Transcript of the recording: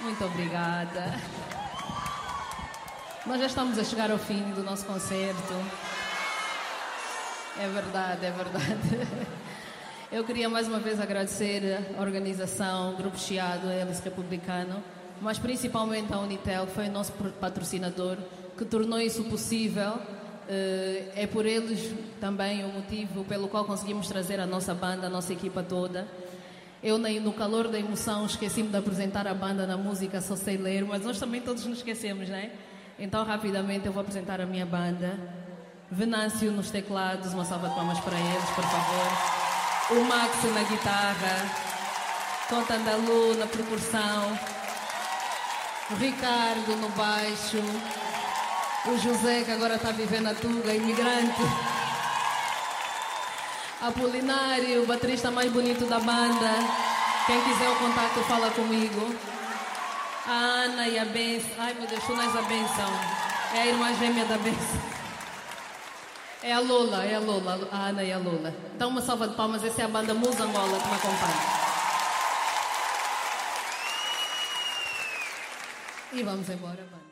Muito obrigada. Nós já estamos a chegar ao fim do nosso concerto. É verdade, é verdade. Eu queria mais uma vez agradecer a organização, o Grupo Chiado, a Hélice Republicano, mas principalmente a Unitel, que foi o nosso patrocinador, que tornou isso possível. É por eles também o motivo pelo qual conseguimos trazer a nossa banda, a nossa equipa toda. Eu, no calor da emoção, esqueci-me de apresentar a banda na música Só Sei Ler, mas nós também todos nos esquecemos, não é? Então, rapidamente, eu vou apresentar a minha banda. Venâncio nos teclados, uma salva de palmas para eles, por favor. O Max na guitarra, Conta Andalu na percussão, o Ricardo no baixo, o José, que agora está vivendo a Tuga, imigrante. Apolinário, o baterista mais bonito da banda. Quem quiser o contato, fala comigo. A Ana e a Benção. Ai, meu Deus, tu não és a Benção. É a irmã gêmea da Benção. É a Lola, a Ana e a Lola. Então, uma salva de palmas. Essa é a banda Musa Angola que me acompanha. E vamos embora, banda.